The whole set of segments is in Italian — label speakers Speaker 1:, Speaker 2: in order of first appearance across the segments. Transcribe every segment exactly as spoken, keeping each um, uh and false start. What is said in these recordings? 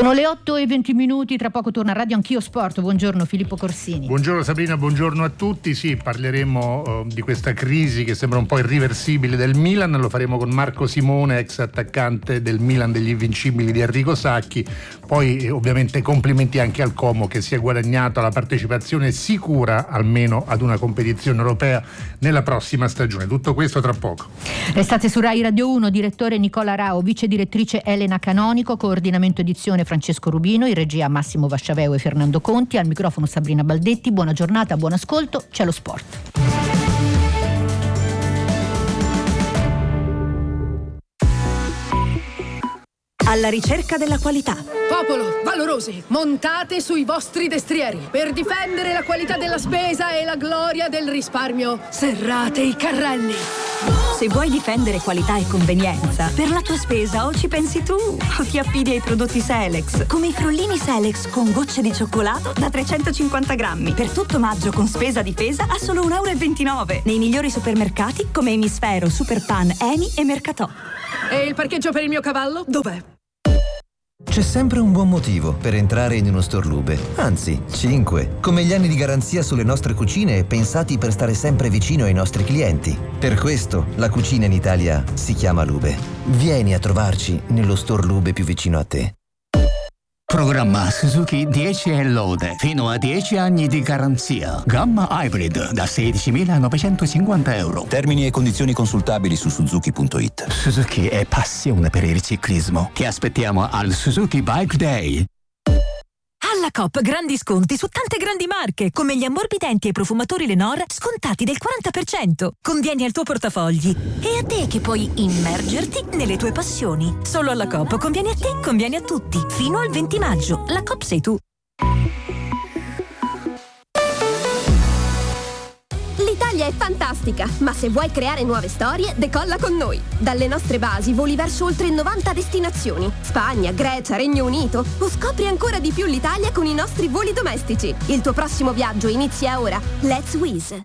Speaker 1: Sono le otto e venti minuti, tra poco torna a Radio Anch'io Sport. Buongiorno Filippo Corsini.
Speaker 2: Buongiorno Sabrina, buongiorno a tutti. Sì, parleremo uh, di questa crisi che sembra un po' irriversibile del Milan. Lo faremo con Marco Simone, ex attaccante del Milan degli Invincibili di Enrico Sacchi. Poi eh, ovviamente complimenti anche al Como, che si è guadagnato la partecipazione sicura almeno ad una competizione europea nella prossima stagione. Tutto questo tra poco.
Speaker 1: Restate su Rai Radio uno, direttore Nicola Rao, vice direttrice Elena Canonico, coordinamento edizione Francesco Rubino, in regia Massimo Vasciaveo e Fernando Conti, al microfono Sabrina Baldetti. Buona giornata, buon ascolto, c'è lo sport.
Speaker 3: Alla ricerca della qualità.
Speaker 4: Popolo, valorosi, montate sui vostri destrieri. Per difendere la qualità della spesa e la gloria del risparmio, serrate i carrelli.
Speaker 3: Se vuoi difendere qualità e convenienza, per la tua spesa o ci pensi tu o ti affidi ai prodotti Selex, come i frullini Selex con gocce di cioccolato da trecentocinquanta grammi. Per tutto maggio con spesa difesa a solo un euro e ventinove. Nei migliori supermercati come Emisfero, Superpan, Eni e Mercatò.
Speaker 4: E il parcheggio per il mio cavallo? Dov'è?
Speaker 5: C'è sempre un buon motivo per entrare in uno store Lube, anzi cinque, come gli anni di garanzia sulle nostre cucine pensati per stare sempre vicino ai nostri clienti. Per questo la cucina in Italia si chiama Lube. Vieni a trovarci nello store Lube più vicino a te.
Speaker 6: Programma Suzuki dieci e lode, fino a dieci anni di garanzia. Gamma Hybrid da sedicimilanovecentocinquanta euro.
Speaker 7: Termini e condizioni consultabili su suzuki punto it.
Speaker 6: Suzuki è passione per il ciclismo. Ti aspettiamo al Suzuki Bike Day.
Speaker 3: Alla Coop grandi sconti su tante grandi marche, come gli ammorbidenti e profumatori Lenor, scontati del quaranta per cento. Convieni al tuo portafogli. E a te che puoi immergerti nelle tue passioni. Solo alla Coop conviene a te, conviene a tutti. Fino al venti maggio. La Coop sei tu.
Speaker 8: L'Italia è fantastica, ma se vuoi creare nuove storie, decolla con noi. Dalle nostre basi voli verso oltre novanta destinazioni. Spagna, Grecia, Regno Unito. O scopri ancora di più l'Italia con i nostri voli domestici. Il tuo prossimo viaggio inizia ora. Let's Wizz.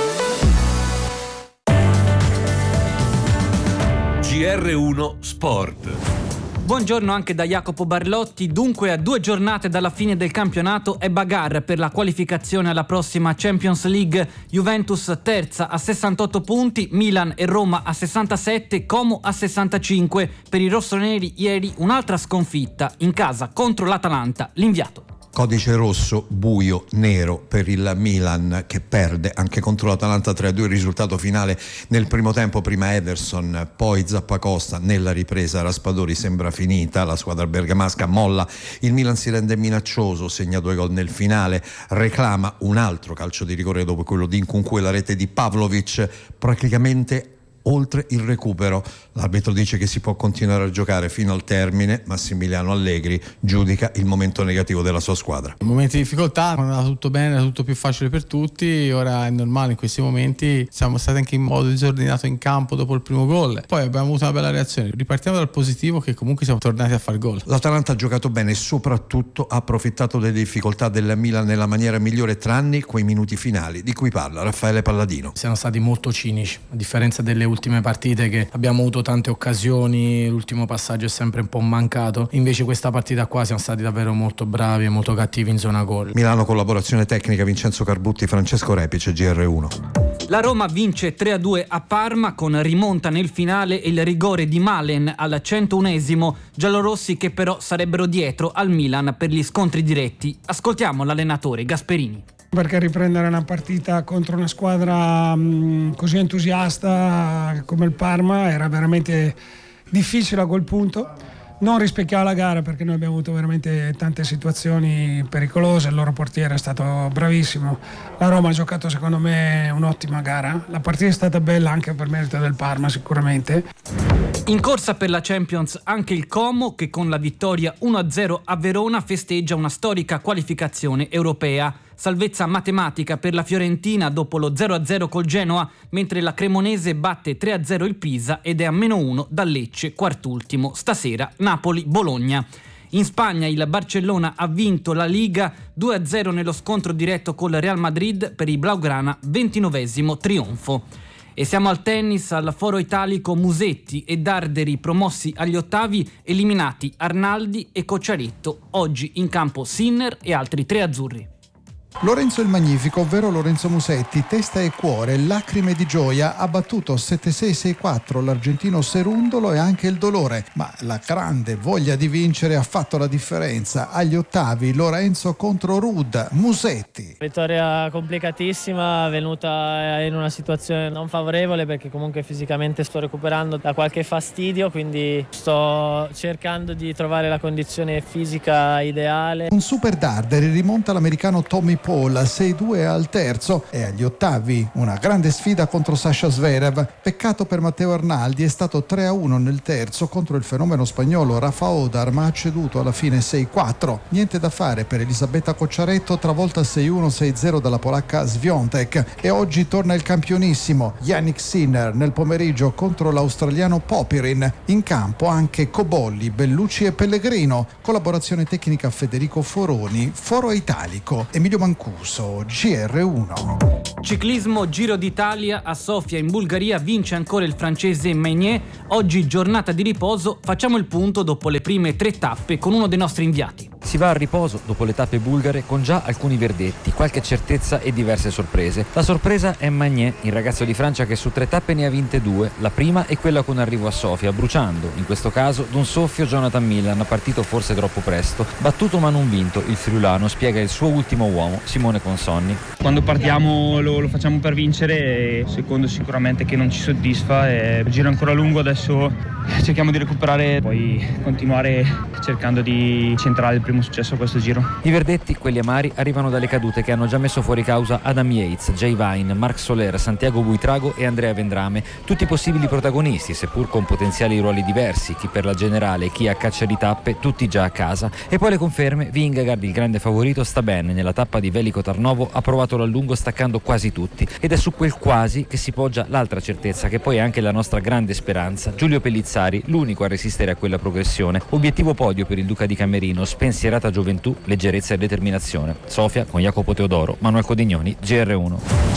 Speaker 9: G R uno Sport.
Speaker 10: Buongiorno anche da Jacopo Barlotti. Dunque, a due giornate dalla fine del campionato è bagarre per la qualificazione alla prossima Champions League. Juventus terza a sessantotto punti, Milan e Roma a sessantasette, Como a sessantacinque. Per i rossoneri ieri un'altra sconfitta in casa contro l'Atalanta. L'inviato.
Speaker 11: Codice rosso, buio, nero per il Milan, che perde anche contro l'Atalanta tre a due. Il risultato finale nel primo tempo, prima Ederson, poi Zappacosta. Nella ripresa Raspadori sembra finita, la squadra bergamasca molla, il Milan si rende minaccioso, segna due gol nel finale, reclama un altro calcio di rigore dopo quello di Nkunku e la rete di Pavlovic, praticamente oltre il recupero. L'arbitro dice che si può continuare a giocare fino al termine. Massimiliano Allegri giudica il momento negativo della sua squadra.
Speaker 12: Momenti di difficoltà, non era tutto bene, era tutto più facile per tutti. Ora è normale, in questi momenti siamo stati anche in modo disordinato in campo dopo il primo gol. Poi abbiamo avuto una bella reazione. Ripartiamo dal positivo, che comunque siamo tornati a far gol.
Speaker 11: L'Atalanta ha giocato bene e soprattutto ha approfittato delle difficoltà del Milan nella maniera migliore, tranne quei minuti finali di cui parla Raffaele Palladino.
Speaker 13: Siamo stati molto cinici, a differenza delle ultime partite che abbiamo avuto tante occasioni, l'ultimo passaggio è sempre un po' mancato. Invece questa partita qua siamo stati davvero molto bravi e molto cattivi in zona gol.
Speaker 11: Milano, collaborazione tecnica Vincenzo Carbutti, Francesco Repice, G R uno.
Speaker 10: La Roma vince tre a due a Parma con rimonta nel finale e il rigore di Malen al centounesimo. Giallorossi che però sarebbero dietro al Milan per gli scontri diretti. Ascoltiamo l'allenatore Gasperini.
Speaker 14: Perché riprendere una partita contro una squadra mh, così entusiasta come il Parma era veramente difficile a quel punto. Non rispecchiava la gara perché noi abbiamo avuto veramente tante situazioni pericolose, il loro portiere è stato bravissimo. La Roma ha giocato secondo me un'ottima gara, la partita è stata bella anche per merito del Parma sicuramente.
Speaker 10: In corsa per la Champions anche il Como, che con la vittoria uno a zero a Verona festeggia una storica qualificazione europea. Salvezza matematica per la Fiorentina dopo lo zero a zero col Genoa, mentre la Cremonese batte tre a zero il Pisa ed è a meno uno dal Lecce, quartultimo. Stasera Napoli-Bologna. In Spagna il Barcellona ha vinto la Liga due a zero nello scontro diretto col Real Madrid, per i Blaugrana ventinovesimo trionfo. E siamo al tennis, al foro italico. Musetti e Darderi promossi agli ottavi, eliminati Arnaldi e Cocciaretto. Oggi in campo Sinner e altri tre azzurri.
Speaker 15: Lorenzo il Magnifico, ovvero Lorenzo Musetti, testa e cuore, lacrime di gioia, ha battuto sette sei sei quattro l'argentino Serundolo e anche il dolore, ma la grande voglia di vincere ha fatto la differenza. Agli ottavi Lorenzo contro Ruud. Musetti.
Speaker 16: Vittoria complicatissima, venuta in una situazione non favorevole perché comunque fisicamente sto recuperando da qualche fastidio, quindi sto cercando di trovare la condizione fisica ideale.
Speaker 15: Un super Darderi rimonta l'americano Tommy Paul sei due al terzo e agli ottavi una grande sfida contro Sasha Zverev. Peccato per Matteo Arnaldi, è stato tre a uno nel terzo contro il fenomeno spagnolo Rafa Odar, ma ha ceduto alla fine sei quattro. Niente da fare per Elisabetta Cocciaretto, travolta sei uno sei zero dalla polacca Swiatek, e oggi torna il campionissimo Jannik Sinner nel pomeriggio contro l'australiano Popyrin. In campo anche Cobolli, Bellucci e Pellegrino. Collaborazione tecnica Federico Foroni. Foro Italico Emilio Mancuso, G R uno.
Speaker 10: Ciclismo Giro d'Italia. A Sofia in Bulgaria vince ancora il francese Meunier. Oggi giornata di riposo, facciamo il punto dopo le prime tre tappe con uno dei nostri inviati.
Speaker 17: Si va a riposo dopo le tappe bulgare con già alcuni verdetti, qualche certezza e diverse sorprese. La sorpresa è Meunier, il ragazzo di Francia che su tre tappe ne ha vinte due. La prima è quella con arrivo a Sofia, bruciando, in questo caso, d'un soffio Jonathan Millan, partito forse troppo presto. Battuto ma non vinto, il friulano spiega il suo ultimo uomo, Simone Consonni.
Speaker 18: Quando partiamo lo, lo facciamo per vincere, e secondo sicuramente che non ci soddisfa, e il giro è ancora lungo, adesso cerchiamo di recuperare, poi continuare cercando di centrare il primo successo a questo giro.
Speaker 17: I verdetti, quelli amari, arrivano dalle cadute che hanno già messo fuori causa Adam Yates, Jay Vine, Marc Soler, Santiago Buitrago e Andrea Vendrame, tutti possibili protagonisti, seppur con potenziali ruoli diversi, chi per la generale, chi a caccia di tappe, tutti già a casa. E poi le conferme: Vingegaard, il grande favorito, sta bene, nella tappa di Velico Tarnovo ha provato l'allungo staccando quasi tutti, ed è su quel quasi che si poggia l'altra certezza, che poi è anche la nostra grande speranza, Giulio Pellizzari, l'unico a resistere a quella progressione. Obiettivo podio per il Duca di Camerino, spensierata gioventù, leggerezza e determinazione. Sofia con Jacopo Teodoro, Manuel Codignoni, G R uno.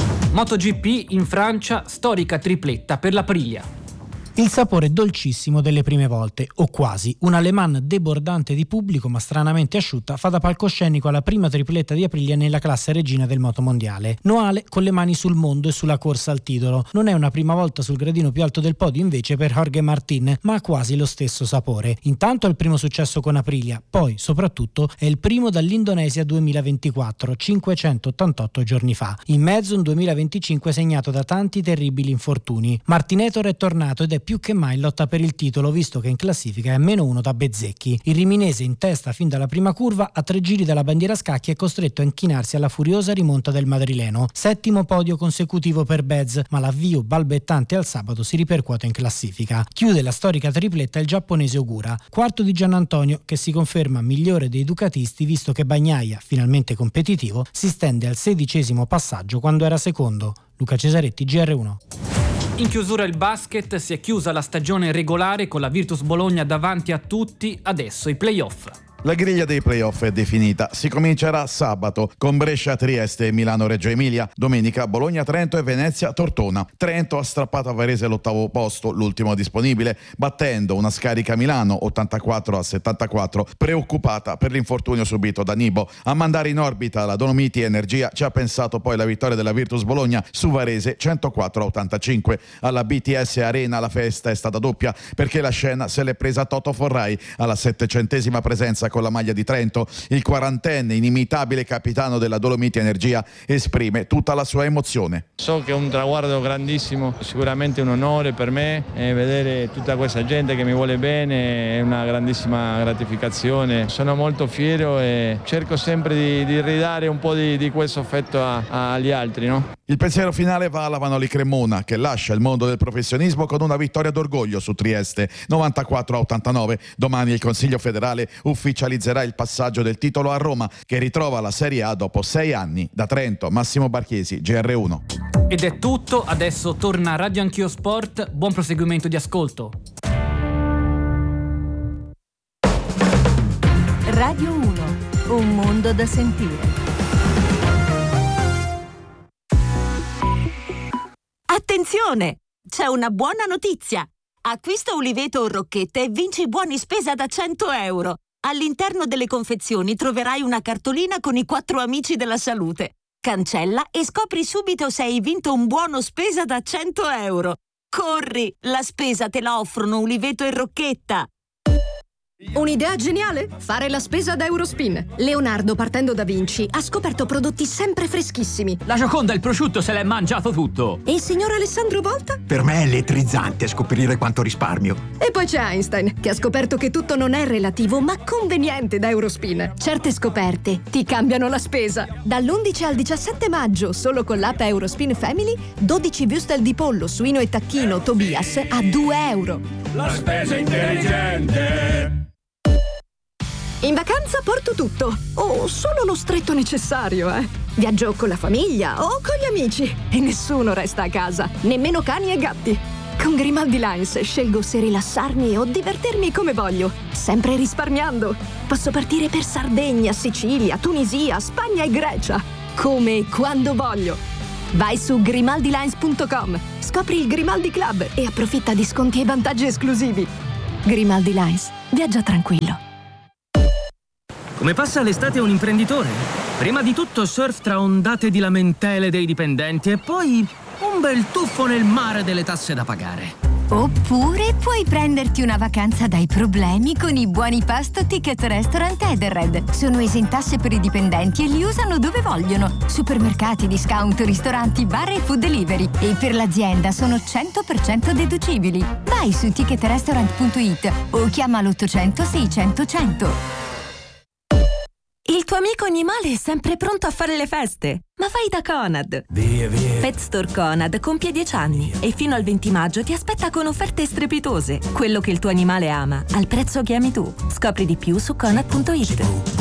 Speaker 10: MotoGP in Francia, storica tripletta per l'Aprilia.
Speaker 19: Il sapore dolcissimo delle prime volte, o quasi. Una Le Mans debordante di pubblico ma stranamente asciutta fa da palcoscenico alla prima tripletta di Aprilia nella classe regina del motomondiale. Noale con le mani sul mondo e sulla corsa al titolo. Non è una prima volta sul gradino più alto del podio invece per Jorge Martín, ma ha quasi lo stesso sapore. Intanto è il primo successo con Aprilia, poi soprattutto è il primo dall'Indonesia duemilaventiquattro, cinquecentottantotto giorni fa. In mezzo un duemilaventicinque segnato da tanti terribili infortuni. Martinétor è tornato ed è più che mai in lotta per il titolo, visto che in classifica è meno uno da Bezzecchi. Il riminese, in testa fin dalla prima curva, a tre giri dalla bandiera scacchi è costretto a inchinarsi alla furiosa rimonta del madrileno. Settimo podio consecutivo per Bez, ma l'avvio balbettante al sabato si ripercuote in classifica. Chiude la storica tripletta il giapponese Ogura, quarto di Giannantonio, che si conferma migliore dei ducatisti, visto che Bagnaia, finalmente competitivo, si stende al sedicesimo passaggio quando era secondo. Luca Cesaretti, G R uno.
Speaker 10: In chiusura il basket, si è chiusa la stagione regolare con la Virtus Bologna davanti a tutti, adesso i play-off.
Speaker 20: La griglia dei playoff è definita. Si comincerà sabato con Brescia-Trieste e Milano-Reggio Emilia. Domenica Bologna-Trento e Venezia-Tortona. Trento ha strappato a Varese l'ottavo posto, l'ultimo disponibile, battendo una scarica Milano ottantaquattro a settantaquattro, preoccupata per l'infortunio subito da Nibo. A mandare in orbita la Dolomiti Energia ci ha pensato poi la vittoria della Virtus Bologna su Varese centoquattro a ottantacinque. Alla B T S Arena la festa è stata doppia perché la scena se l'è presa Toto Forrai alla settecentesima presenza con la maglia di Trento. Il quarantenne, inimitabile capitano della Dolomiti Energia, esprime tutta la sua emozione.
Speaker 21: So che è un traguardo grandissimo, sicuramente un onore per me, e vedere tutta questa gente che mi vuole bene è una grandissima gratificazione. Sono molto fiero e cerco sempre di, di ridare un po' di, di questo affetto a, a, agli altri, no?
Speaker 20: Il pensiero finale va alla Vanoli Cremona, che lascia il mondo del professionismo con una vittoria d'orgoglio su Trieste, novantaquattro a ottantanove. Domani il Consiglio federale ufficializzerà il passaggio del titolo a Roma, che ritrova la Serie A dopo sei anni. Da Trento, Massimo Barchesi, G R uno.
Speaker 10: Ed è tutto, adesso torna Radio Anch'io Sport, buon proseguimento di ascolto.
Speaker 3: Radio uno, un mondo da sentire. Attenzione! Attenzione! C'è una buona notizia! Acquista uliveto o rocchette e vinci buoni spesa da cento euro. All'interno delle confezioni troverai una cartolina con i quattro amici della salute. Cancella e scopri subito se hai vinto un buono spesa da cento euro. Corri, la spesa te la offrono uliveto e rocchetta.
Speaker 4: Un'idea geniale? Fare la spesa da Eurospin. Leonardo, partendo da Vinci, ha scoperto prodotti sempre freschissimi.
Speaker 2: La Gioconda il prosciutto se l'è mangiato tutto.
Speaker 4: E il signor Alessandro Volta?
Speaker 2: Per me è elettrizzante scoprire quanto risparmio.
Speaker 4: E poi c'è Einstein, che ha scoperto che tutto non è relativo, ma conveniente da Eurospin. Certe scoperte ti cambiano la spesa. Dall'undici al diciassette maggio, solo con l'app Eurospin Family, dodici würstel di pollo, suino e tacchino Tobias a due euro.
Speaker 22: La spesa intelligente.
Speaker 4: In vacanza porto tutto, o solo lo stretto necessario, eh. Viaggio con la famiglia o con gli amici e nessuno resta a casa, nemmeno cani e gatti. Con Grimaldi Lines scelgo se rilassarmi o divertirmi come voglio, sempre risparmiando. Posso partire per Sardegna, Sicilia, Tunisia, Spagna e Grecia, come e quando voglio. Vai su grimaldi lines punto com, scopri il Grimaldi Club e approfitta di sconti e vantaggi esclusivi. Grimaldi Lines, viaggia tranquillo.
Speaker 23: Come passa l'estate un imprenditore? Prima di tutto surf tra ondate di lamentele dei dipendenti e poi un bel tuffo nel mare delle tasse da pagare.
Speaker 24: Oppure puoi prenderti una vacanza dai problemi con i buoni pasto Ticket Restaurant Edenred. Sono esentasse per i dipendenti e li usano dove vogliono. Supermercati, discount, ristoranti, bar e food delivery. E per l'azienda sono cento per cento deducibili. Vai su ticket restaurant punto it o chiama l'ottocento seicento cento.
Speaker 3: Il tuo amico animale è sempre pronto a fare le feste. Ma vai da Conad.
Speaker 22: Via, via.
Speaker 3: Pet Store Conad compie dieci anni e fino al venti maggio ti aspetta con offerte strepitose. Quello che il tuo animale ama, al prezzo che ami tu. Scopri di più su conad punto it.